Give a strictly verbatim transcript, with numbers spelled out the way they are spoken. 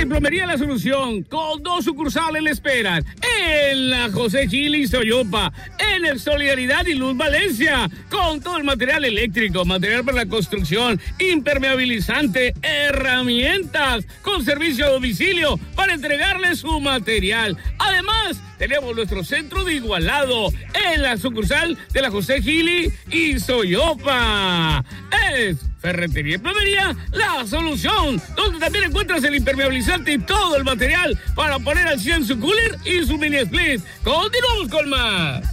y Plomería La Solución, con dos sucursales le esperan, en la José Gil y Soyopa, en el Solidaridad y Luz Valencia, con todo el material eléctrico, material para la construcción, impermeabilizante, herramientas, con servicio a domicilio para entregarle su material. Además, tenemos nuestro centro de Igualado, en la sucursal de la José Gili y Soyopa. Es Ferretería y Plomería La Solución, donde también encuentras el impermeabilizante y todo el material para poner al cien su cooler y su mini split. Continuamos con más.